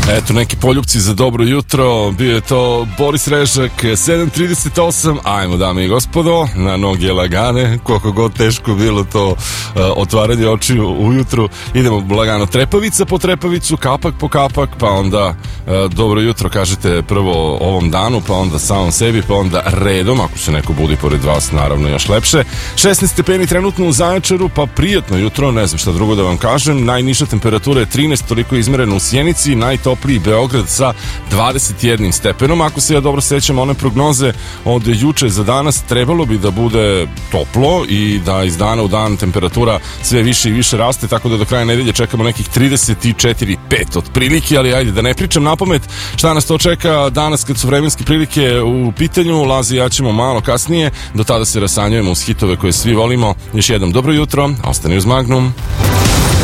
Eto, neki poljupci za dobro jutro. Bio je to Boris Režak, 7.38. Ajmo, dame i gospodo, na noge lagane, koliko god teško bilo to otvaranje očiju ujutru. Idemo lagano, trepavica po trepavicu, kapak po kapak, pa onda dobro jutro kažete prvo ovom danu, pa onda samom sebi, pa onda redom, ako se neko budi pored vas, naravno još lepše. 16 stepeni trenutno u Zaječaru, pa prijatno jutro, ne znam šta drugo da vam kažem. Najniža temperatura je 13, toliko je izmereno u Sjenici, najtopliji Beograd sa 21 stepenom. Ako se ja dobro sećam one prognoze od juče za danas, trebalo bi da bude toplo i da iz dana u dan temperatura sve više i više raste, tako da do kraja nedelje čekamo nekih 34-5 otprilike, ali ajde da ne pričam napamet šta nas to čeka danas kad su vremenske prilike u pitanju. Lazi, ja ćemo malo kasnije, do tada se rasanjujemo uz hitove koje svi volimo. Još jednom dobro jutro, ostani uz Magnum.